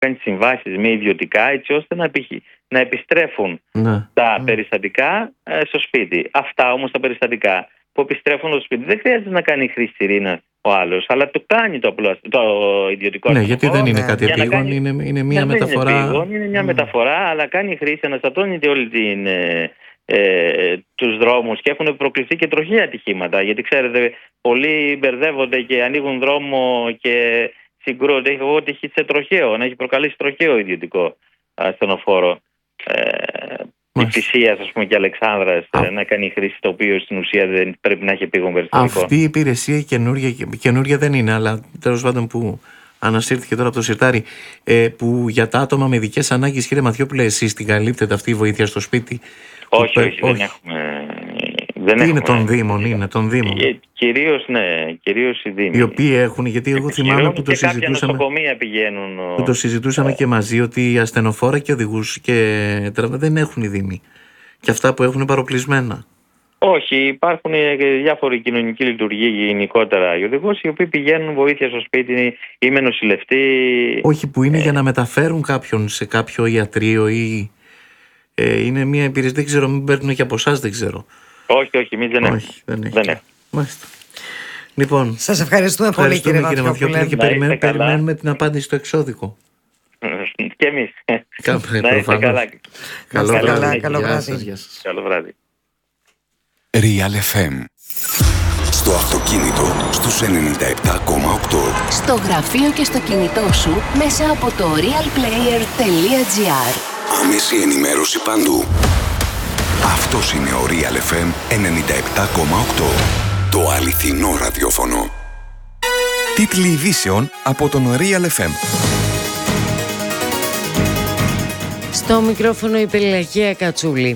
κάνει συμβάσεις με ιδιωτικά, έτσι ώστε να επιστρέφουν τα περιστατικά στο σπίτι. Αυτά όμως τα περιστατικά που επιστρέφουν στο σπίτι δεν χρειάζεται να κάνει χρήση σιρήνας ο άλλος, αλλά το κάνει το ιδιωτικό. Ναι, γιατί δεν είναι κάτι επίγον, είναι μια μεταφορά. Είναι μια μεταφορά, αλλά κάνει χρήση, αναστατώνεται όλη τους δρόμους και έχουν προκληθεί και τροχαία ατυχήματα. Γιατί ξέρετε, πολλοί μπερδεύονται και ανοίγουν δρόμο και συγκρούονται. Εγώ τύχει σε τροχαίο, να έχει προκαλέσει τροχαίο ιδιωτικό ασθενοφόρο. Τη Φυσίας, ας πούμε, και Αλεξάνδρας να κάνει χρήση, το οποίο στην ουσία δεν πρέπει να έχει επίγον περιστατικό. Αυτή η υπηρεσία καινούργια δεν είναι, αλλά τέλος πάντων που ανασύρθηκε τώρα από το σιρτάρι, που για τα άτομα με ειδικές ανάγκες, κύριε Μαθιόπουλε, εσείς την καλύπτετε αυτή η βοήθεια στο σπίτι? Όχι, δεν έχουμε. Είναι των Δήμων, είναι των Δήμων. Κυρίως οι Δήμοι. Οι οποίοι έχουν, γιατί εγώ θυμάμαι που το συζητούσαμε. Κάποια νοσοκομεία πηγαίνουν. Που το συζητούσαμε και μαζί, ότι οι ασθενοφόρα και οδηγούς και δεν έχουν οι Δήμοι. Και αυτά που έχουν παροπλισμένα. Όχι, υπάρχουν διάφοροι κοινωνικοί λειτουργοί γενικότερα. Οι οδηγούς οι οποίοι πηγαίνουν βοήθεια στο σπίτι ή με νοσηλευτή. Όχι, που είναι για να μεταφέρουν κάποιον σε κάποιο ιατρείο ή. Είναι μια υπηρεσία, δεν ξέρω, μην παίρνουν και από εσάς, δεν ξέρω. Όχι, εμείς δεν έχουμε. Μάλιστα. Λοιπόν, σας ευχαριστούμε πολύ, κύριε Μαθιόπουλε, και περιμένουμε την απάντηση στο εξώδικο. Και εμείς. Να είστε καλά. Καλό βράδυ. Καλό βράδυ. Real FM. Στο αυτοκίνητο στους 97,8. Στο γραφείο και στο κινητό σου μέσα από το realplayer.gr. Άμεση ενημέρωση παντού. Αυτός είναι ο Real FM 97,8. Το αληθινό ραδιόφωνο. Τίτλοι ειδήσεων από τον Real FM. Στο μικρόφωνο η Πελαγία Κατσούλη.